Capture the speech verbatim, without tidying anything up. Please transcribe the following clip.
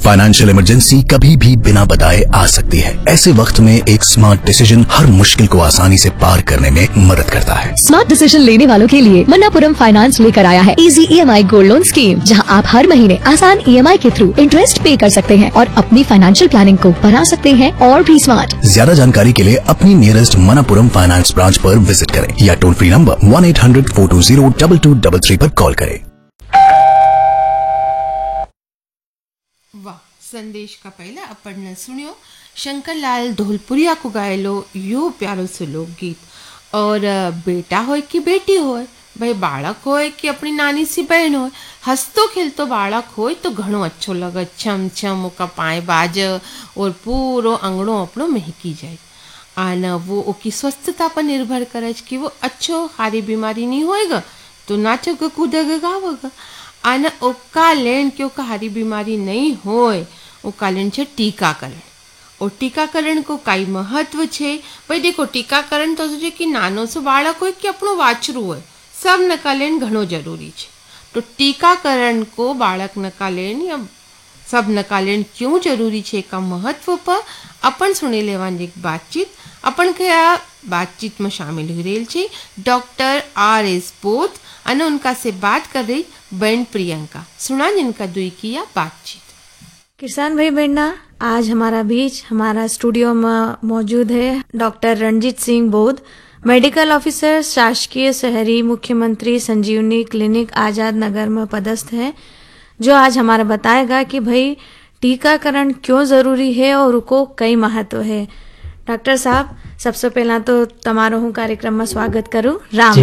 Financial emergency कभी भी बिना बताए आ सकती है। ऐसे वक्त में एक स्मार्ट डिसीजन हर मुश्किल को आसानी से पार करने में मदद करता है। स्मार्ट डिसीजन लेने वालों के लिए मन्नापुरम फाइनेंस लेकर आया है इजी ई एम आई गोल्ड लोन स्कीम, जहां आप हर महीने आसान ई एम आई के थ्रू इंटरेस्ट पे कर सकते हैं और अपनी फाइनेंशियल प्लानिंग को बना सकते हैं और भी स्मार्ट। ज्यादा जानकारी के लिए अपनी नियरेस्ट मन्नापुरम फाइनेंस ब्रांच पर विजिट करें या toll free number one eight hundred four to zero double two double three पर कॉल करें। वाह, संदेश का पहला अपन ने सुनियो शंकर लाल ढोलपुरिया को गायलो यो प्यारो से लोकगीत। और बेटा होए कि बेटी होए, भाई बालक होए कि अपनी नानी सी बहन होए, हंसतो खेलतो बालक होए तो घणो अच्छो लगे। छम छम ओका पाए बाज और पूरो अंगड़ो अपनो महकी जाए। आना वो ओकी स्वस्थता पर निर्भर करे कि वो अच्छो हारी बीमारी नहीं होएगा तो नाचेगा कूदेगा गावेगा। आना ओका लेन कि ओका हारी बीमारी नहीं होए, ओका लेन छे टीकाकरण। और टीकाकरण को कई महत्व छे भाई। देखो टीकाकरण तो सोचे कि नानो सो बालक होए कि अपनो वाछरू होए, सब नका लेन घणो जरूरी छे। तो टीकाकरण को बालक नका लेन या सब नका लेन क्यों जरूरी छे का महत्व पर अपन सुनी लेवानी एक बातचीत। अपन के आ बातचीत में शामिल हुई रेल छे डॉक्टर आर एस बोध और उनका से बात कर रही बहन प्रियंका। सुना जिनका दुई किया बातचीत। किसान भाई बहना, आज हमारा बीच हमारा स्टूडियो में मौजूद है डॉक्टर रणजीत सिंह बोध, मेडिकल ऑफिसर शासकीय शहरी मुख्यमंत्री संजीवनी क्लिनिक आजाद नगर में पदस्थ है, जो आज हमारा बताएगा कि भाई टीकाकरण क्यों जरूरी है और उनको कई महत्व है। डॉक्टर साहब, सबसे पहला तो तमारो हूँ कार्यक्रम में स्वागत करूँ। राम